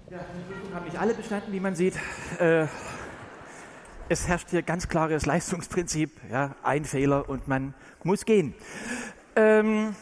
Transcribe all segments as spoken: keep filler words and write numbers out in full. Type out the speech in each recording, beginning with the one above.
Ja, die Prüfung haben nicht alle bestanden, wie man sieht. Äh, es herrscht hier ganz klares Leistungsprinzip. Ja, ein Fehler und man muss gehen. Ähm,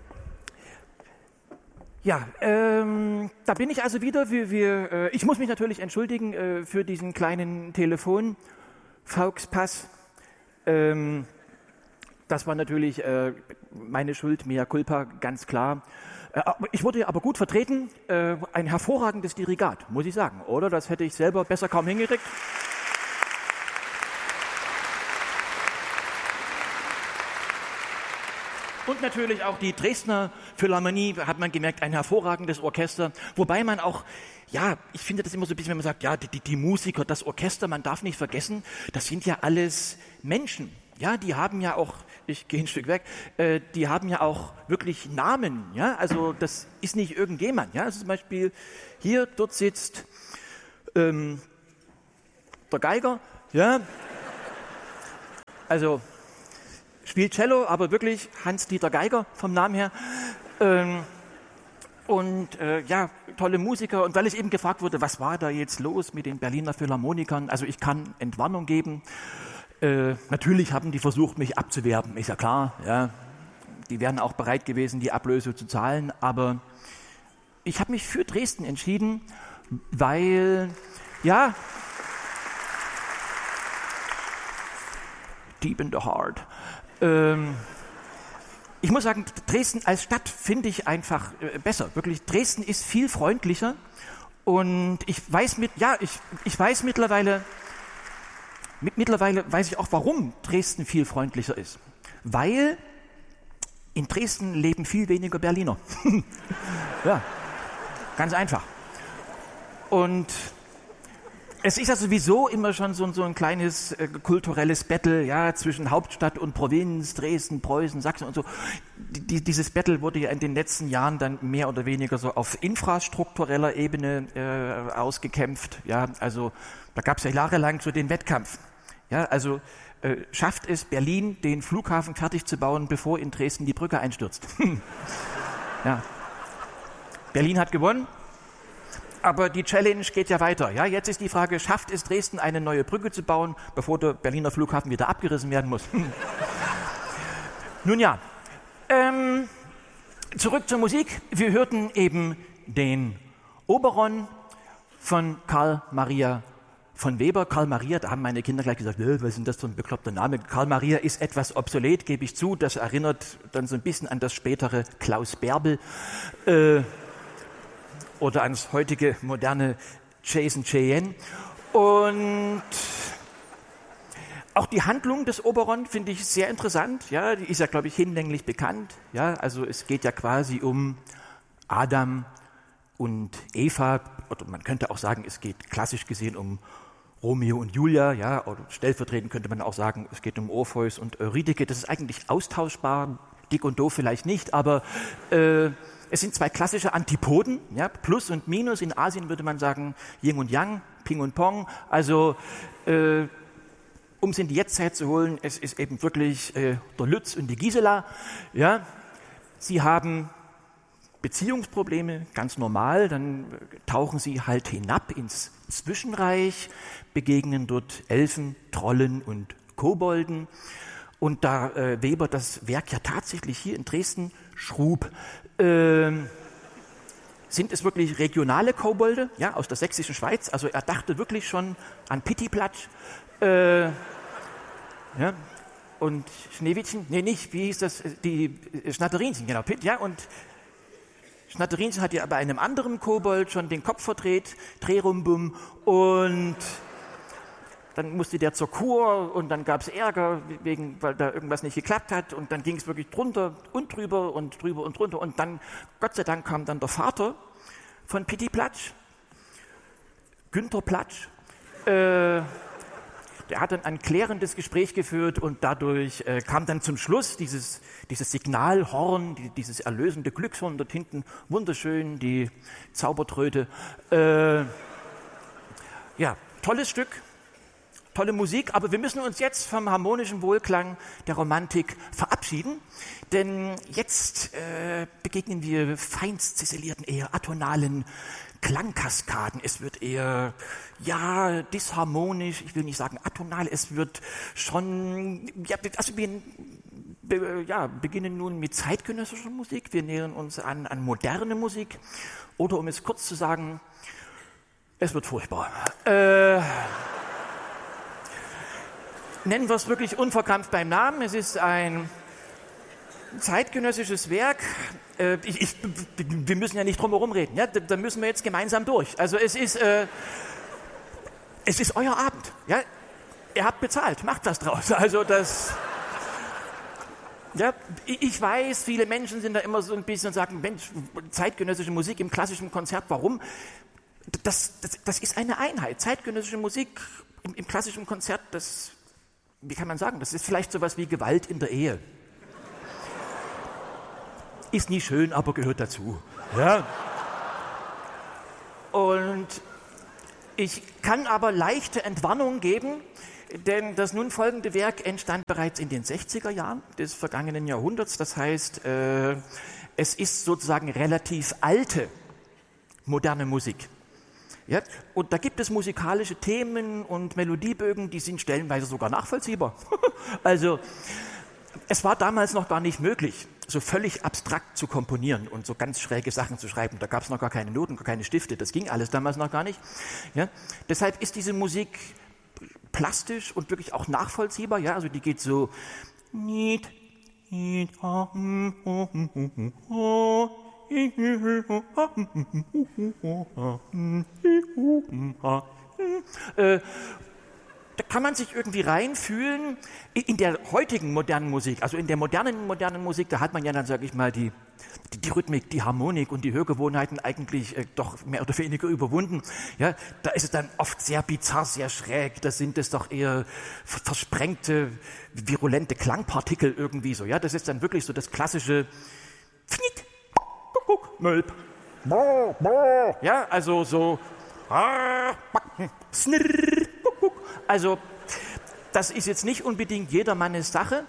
ja, ähm, da bin ich also wieder. Wir, wir, äh, ich muss mich natürlich entschuldigen äh, für diesen kleinen Telefon-Fauxpass. Ähm, das war natürlich äh, meine Schuld, mea culpa, ganz klar. Ich wurde aber gut vertreten, ein hervorragendes Dirigat, muss ich sagen, oder? Das hätte ich selber besser kaum hingekriegt. Und natürlich auch die Dresdner Philharmonie, hat man gemerkt, ein hervorragendes Orchester, wobei man auch, ja, ich finde das immer so ein bisschen, wenn man sagt, ja, die, die Musiker, das Orchester, man darf nicht vergessen, das sind ja alles Menschen. Ja, die haben ja auch, ich gehe ein Stück weg, äh, die haben ja auch wirklich Namen, ja, also das ist nicht irgendjemand, ja, also zum Beispiel hier, dort sitzt ähm, der Geiger, ja, also spielt Cello, aber wirklich Hans-Dieter Geiger vom Namen her, ähm, und äh, ja, tolle Musiker, und weil ich eben gefragt wurde, was war da jetzt los mit den Berliner Philharmonikern, also ich kann Entwarnung geben. Äh, natürlich haben die versucht, mich abzuwerben, ist ja klar. Ja. Die wären auch bereit gewesen, die Ablöse zu zahlen. Aber ich habe mich für Dresden entschieden, weil, ja, deep in the heart. Ähm, ich muss sagen, Dresden als Stadt finde ich einfach äh, besser. Wirklich, Dresden ist viel freundlicher. Und ich weiß mit, ja, ich, ich weiß mittlerweile... Mittlerweile weiß ich auch, warum Dresden viel freundlicher ist. Weil in Dresden leben viel weniger Berliner. Ja, ganz einfach. Und es ist ja sowieso immer schon so, so ein kleines äh, kulturelles Battle, ja, zwischen Hauptstadt und Provinz, Dresden, Preußen, Sachsen und so. Die, dieses Battle wurde ja in den letzten Jahren dann mehr oder weniger so auf infrastruktureller Ebene äh, ausgekämpft. Ja, also da gab es ja jahrelang so den Wettkampf. Ja, also äh, schafft es Berlin, den Flughafen fertig zu bauen, bevor in Dresden die Brücke einstürzt? Ja. Berlin hat gewonnen, aber die Challenge geht ja weiter. Ja, jetzt ist die Frage, schafft es Dresden, eine neue Brücke zu bauen, bevor der Berliner Flughafen wieder abgerissen werden muss? Nun ja, ähm, zurück zur Musik. Wir hörten eben den Oberon von Karl Maria von Weber. Karl Maria, da haben meine Kinder gleich gesagt, was ist denn das für ein bekloppter Name? Karl Maria ist etwas obsolet, gebe ich zu. Das erinnert dann so ein bisschen an das spätere Klaus Bärbel äh, oder ans heutige moderne Jason Cheyenne. Und auch die Handlung des Oberon finde ich sehr interessant. Ja, die ist ja, glaube ich, hinlänglich bekannt. Ja, also es geht ja quasi um Adam und Eva. Oder man könnte auch sagen, es geht klassisch gesehen um Romeo und Julia, ja, oder stellvertretend könnte man auch sagen, es geht um Orpheus und Eurydike. Das ist eigentlich austauschbar, dick und doof vielleicht nicht, aber äh, es sind zwei klassische Antipoden, ja, Plus und Minus. In Asien würde man sagen Yin und Yang, Ping und Pong. Also, äh, um es in die Jetztzeit zu holen, es ist eben wirklich äh, der Lütz und die Gisela. Ja, sie haben Beziehungsprobleme, ganz normal, dann tauchen sie halt hinab ins Zwischenreich, begegnen dort Elfen, Trollen und Kobolden. Und da äh, Weber das Werk ja tatsächlich hier in Dresden schrub, äh, sind es wirklich regionale Kobolde, ja, aus der sächsischen Schweiz. Also er dachte wirklich schon an Pittiplatsch. Äh, ja, und Schneewittchen, nee, nicht, wie hieß das, die Schnatterinchen, genau, Pitt, ja, und Schnatterinchen hat ja bei einem anderen Kobold schon den Kopf verdreht, Drehrumbum, und dann musste der zur Kur und dann gab es Ärger, wegen, weil da irgendwas nicht geklappt hat, und dann ging es wirklich drunter und drüber und drüber und drunter, und dann, Gott sei Dank, kam dann der Vater von Pittiplatsch, Günther Platsch, äh, der hat dann ein klärendes Gespräch geführt, und dadurch äh, kam dann zum Schluss dieses, dieses Signalhorn, die, dieses erlösende Glückshorn dort hinten, wunderschön, die Zaubertröte. Äh, ja, tolles Stück, tolle Musik, aber wir müssen uns jetzt vom harmonischen Wohlklang der Romantik verabschieden, denn jetzt äh, begegnen wir feinst ziselierten, eher atonalen Klangkaskaden. Es wird eher, ja, disharmonisch, ich will nicht sagen atonal, es wird schon, ja, also wir be, ja, beginnen nun mit zeitgenössischer Musik, wir nähern uns an, an moderne Musik, oder um es kurz zu sagen, es wird furchtbar. Äh, nennen wir es wirklich unverkrampft beim Namen, es ist ein zeitgenössisches Werk. Äh, ich, ich, wir müssen ja nicht drum herum reden, ja? Da, da müssen wir jetzt gemeinsam durch. Also es ist, äh, es ist euer Abend. Ja? Ihr habt bezahlt, macht was draus. Also das, ja, ich weiß, viele Menschen sind da immer so ein bisschen und sagen, Mensch, zeitgenössische Musik im klassischen Konzert, warum? Das, das, das ist eine Einheit. Zeitgenössische Musik im, im klassischen Konzert, das, wie kann man sagen, das ist vielleicht sowas wie Gewalt in der Ehe. Ist nie schön, aber gehört dazu. Ja. Und ich kann aber leichte Entwarnung geben, denn das nun folgende Werk entstand bereits in den sechziger Jahren des vergangenen Jahrhunderts. Das heißt, äh, es ist sozusagen relativ alte, moderne Musik. Ja? Und da gibt es musikalische Themen und Melodiebögen, die sind stellenweise sogar nachvollziehbar. Also, es war damals noch gar nicht möglich, so völlig abstrakt zu komponieren und so ganz schräge Sachen zu schreiben. Da gab es noch gar keine Noten, gar keine Stifte. Das ging alles damals noch gar nicht. Ja? Deshalb ist diese Musik plastisch und wirklich auch nachvollziehbar. Ja? Also die geht so. äh, Da kann man sich irgendwie reinfühlen. In der heutigen modernen Musik, also in der modernen modernen Musik, da hat man ja dann, sage ich mal, die, die, die Rhythmik, die Harmonik und die Hörgewohnheiten eigentlich äh, doch mehr oder weniger überwunden. Ja, da ist es dann oft sehr bizarr, sehr schräg. Da sind es doch eher versprengte, virulente Klangpartikel irgendwie so. Ja, das ist dann wirklich so das klassische Fnick, Kuckuck, Mölp. Ja, also so Snirr, also, das ist jetzt nicht unbedingt jedermannes Sache.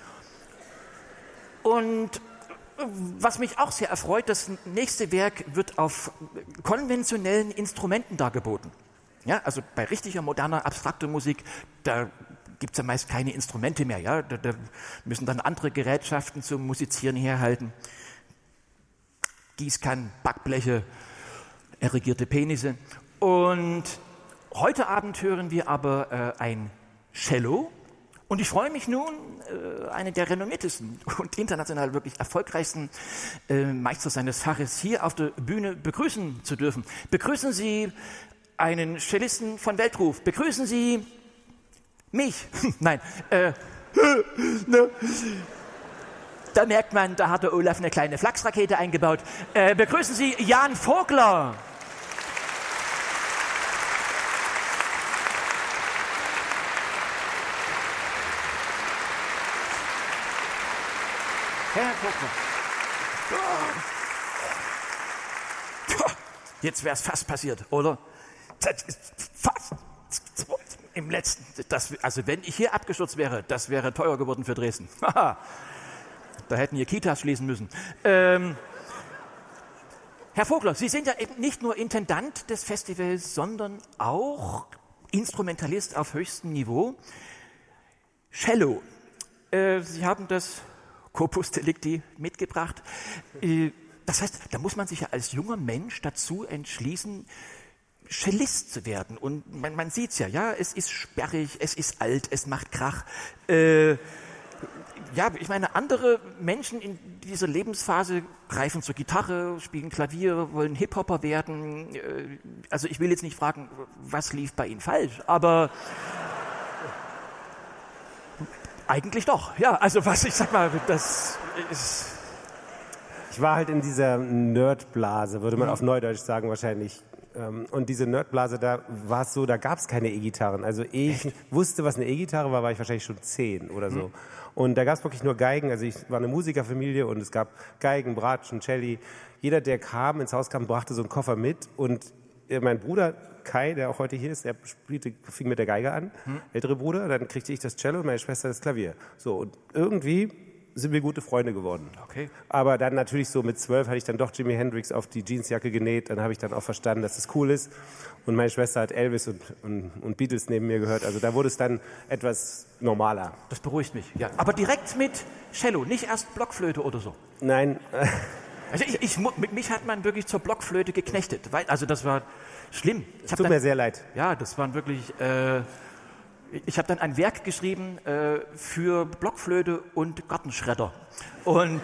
Und was mich auch sehr erfreut, das nächste Werk wird auf konventionellen Instrumenten dargeboten. Ja, also bei richtiger, moderner, abstrakter Musik, da gibt es ja meist keine Instrumente mehr. Ja? Da, da müssen dann andere Gerätschaften zum Musizieren herhalten. Gießkannen, Backbleche, erigierte Penisse. Und heute Abend hören wir aber äh, ein Cello. Und ich freue mich nun, äh, einen der renommiertesten und international wirklich erfolgreichsten äh, Meister seines Faches hier auf der Bühne begrüßen zu dürfen. Begrüßen Sie einen Cellisten von Weltruf. Begrüßen Sie mich. Nein. Äh, ne. Da merkt man, da hat der Olaf eine kleine Flachsrakete eingebaut. Äh, begrüßen Sie Jan Vogler. Herr Vogler. Jetzt wäre es fast passiert, oder? Fast. Im letzten, das, also wenn ich hier abgestürzt wäre, das wäre teuer geworden für Dresden. Da hätten wir Kitas schließen müssen. Ähm, Herr Vogler, Sie sind ja eben nicht nur Intendant des Festivals, sondern auch Instrumentalist auf höchstem Niveau. Cello. Äh, Sie haben das Corpus Delicti mitgebracht. Äh, das heißt, da muss man sich ja als junger Mensch dazu entschließen, Cellist zu werden. Und man, man sieht es ja, ja, es ist sperrig, es ist alt, es macht Krach. Äh, ja, ich meine, andere Menschen in dieser Lebensphase greifen zur Gitarre, spielen Klavier, wollen Hip-Hopper werden. Äh, also ich will jetzt nicht fragen, was lief bei Ihnen falsch, aber eigentlich doch. Ja, also was, ich sag mal, das ist... Ich war halt in dieser Nerdblase, würde man auf Neudeutsch sagen wahrscheinlich. Und diese Nerdblase, da war es so, da gab es keine E-Gitarren. Also ehe ich wusste, was eine E-Gitarre war, war ich wahrscheinlich schon zehn oder so. Mhm. Und da gab es wirklich nur Geigen. Also ich war eine Musikerfamilie und es gab Geigen, Bratschen, Celli. Jeder, der kam, ins Haus kam, brachte so einen Koffer mit. Und äh, mein Bruder Kai, der auch heute hier ist, der spielte, fing mit der Geige an, hm. ältere Bruder, dann kriegte ich das Cello und meine Schwester das Klavier. So, und irgendwie sind wir gute Freunde geworden. Okay. Aber dann natürlich so mit zwölf hatte ich dann doch Jimi Hendrix auf die Jeansjacke genäht, dann habe ich dann auch verstanden, dass das cool ist. Und meine Schwester hat Elvis und, und, und Beatles neben mir gehört. Also da wurde es dann etwas normaler. Das beruhigt mich, ja. Aber direkt mit Cello, nicht erst Blockflöte oder so? Nein. Also ich, ich, mich hat man wirklich zur Blockflöte geknechtet. Weil, also das war schlimm. Es tut dann, mir sehr leid. Ja, das waren wirklich... Äh, ich habe dann ein Werk geschrieben äh, für Blockflöte und Gartenschredder. Und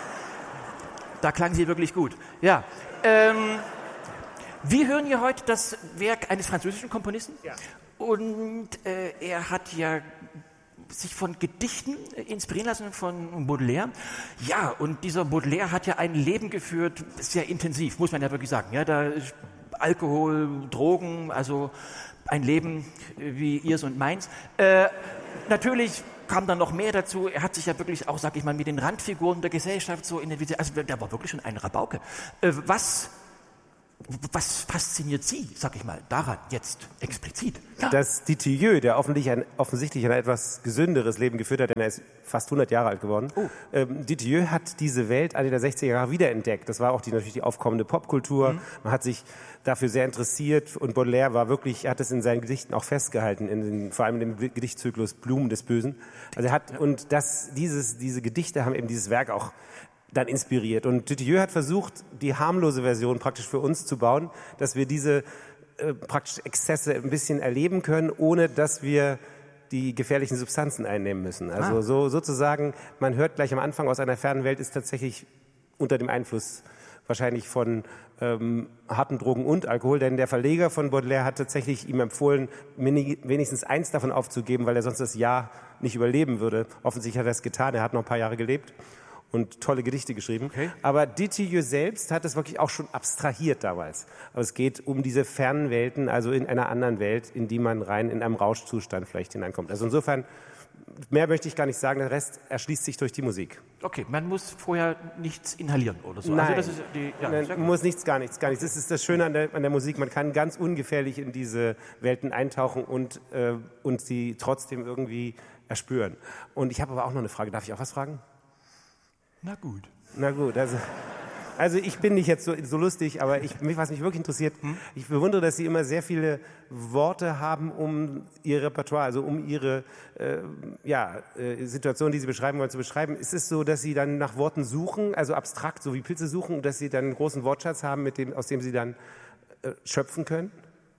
da klang sie wirklich gut. Ja. Ähm, wir hören hier heute das Werk eines französischen Komponisten. Ja. Und äh, er hat ja sich von Gedichten inspirieren lassen von Baudelaire. Ja, und dieser Baudelaire hat ja ein Leben geführt, sehr intensiv, muss man ja wirklich sagen. Ja, da Alkohol, Drogen, also ein Leben wie ihrs und meins. Äh, natürlich kam dann noch mehr dazu. Er hat sich ja wirklich auch, sag ich mal, mit den Randfiguren der Gesellschaft so identifiziert. Also der war wirklich schon ein Rabauke. Äh, was, was fasziniert Sie, sag ich mal, daran jetzt explizit? Ja. Dass Dutilleux, der offensichtlich ein, offensichtlich ein etwas gesünderes Leben geführt hat, denn er ist fast hundert Jahre alt geworden. Oh. Ähm, Dutilleux hat diese Welt Ende der sechziger Jahre wiederentdeckt. Das war auch die, natürlich die aufkommende Popkultur. Mhm. Man hat sich dafür sehr interessiert und Baudelaire war wirklich, er hat es in seinen Gedichten auch festgehalten, in den, vor allem in dem Gedichtzyklus Blumen des Bösen. Also er hat, ja. und das, dieses, diese Gedichte haben eben dieses Werk auch dann inspiriert. Und Dutilleux hat versucht, die harmlose Version praktisch für uns zu bauen, dass wir diese äh, praktisch Exzesse ein bisschen erleben können, ohne dass wir die gefährlichen Substanzen einnehmen müssen. Also ah. so sozusagen, man hört gleich am Anfang, aus einer fernen Welt ist tatsächlich unter dem Einfluss wahrscheinlich von ähm, harten Drogen und Alkohol, denn der Verleger von Baudelaire hat tatsächlich ihm empfohlen, wenigstens eins davon aufzugeben, weil er sonst das Jahr nicht überleben würde. Offensichtlich hat er das getan, er hat noch ein paar Jahre gelebt und tolle Gedichte geschrieben. Okay. Aber Dutilleux selbst hat es wirklich auch schon abstrahiert damals. Aber es geht um diese fernen Welten, also in einer anderen Welt, in die man rein in einem Rauschzustand vielleicht hineinkommt. Also insofern, mehr möchte ich gar nicht sagen, der Rest erschließt sich durch die Musik. Okay, man muss vorher nichts inhalieren oder so. Nein, also das ist die, ja, Nein man muss nichts, gar nichts, gar nichts. Das ist das Schöne an der, an der Musik, man kann ganz ungefährlich in diese Welten eintauchen und, äh, und sie trotzdem irgendwie erspüren. Und ich habe aber auch noch eine Frage, darf ich auch was fragen? Na gut. Na gut, also... Also ich bin nicht jetzt so, so lustig, aber ich, was mich wirklich interessiert, hm? ich bewundere, dass Sie immer sehr viele Worte haben, um Ihr Repertoire, also um Ihre äh, ja, äh, Situation, die Sie beschreiben wollen, zu beschreiben. Ist es so, dass Sie dann nach Worten suchen, also abstrakt, so wie Pilze suchen, und dass Sie dann einen großen Wortschatz haben, mit dem, aus dem Sie dann äh, schöpfen können?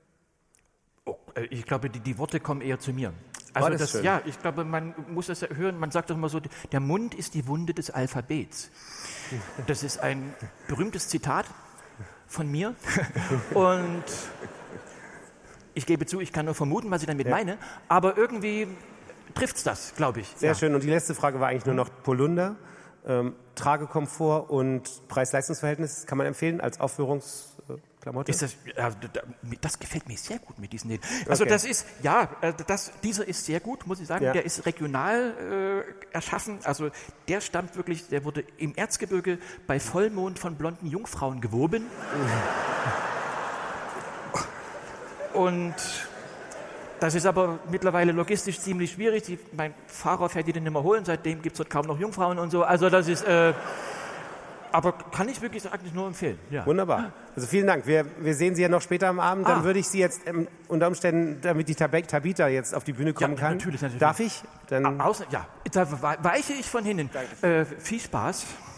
Oh, ich glaube, die, die Worte kommen eher zu mir. Also oh, das das, schön. Ja, ich glaube, man muss das hören, man sagt doch immer so, der Mund ist die Wunde des Alphabets. Das ist ein berühmtes Zitat von mir und ich gebe zu, ich kann nur vermuten, was ich damit ja. meine, aber irgendwie trifft's das, glaube ich. Sehr ja. schön. Und die letzte Frage war eigentlich nur noch Polunder, ähm, Tragekomfort und Preis-Leistungs-Verhältnis kann man empfehlen als Aufführungs Klamotte? Ist das, ja, das gefällt mir sehr gut mit diesen Nähten. Also okay. das ist, ja, das, dieser ist sehr gut, muss ich sagen. Ja. Der ist regional äh, erschaffen. Also der stammt wirklich, der wurde im Erzgebirge bei Vollmond von blonden Jungfrauen gewoben. Und das ist aber mittlerweile logistisch ziemlich schwierig. Die, mein Fahrer fährt die den nicht mehr holen, seitdem gibt es dort kaum noch Jungfrauen und so. Also das ist... Äh, Aber kann ich wirklich eigentlich nur empfehlen. Ja. Wunderbar. Also vielen Dank. Wir, wir sehen Sie ja noch später am Abend. Dann ah. würde ich Sie jetzt ähm, unter Umständen, damit die Tabita jetzt auf die Bühne kommen ja, kann. Natürlich, natürlich. Darf ich? Dann Außen, ja, da weiche ich von hinten. Äh, viel Spaß.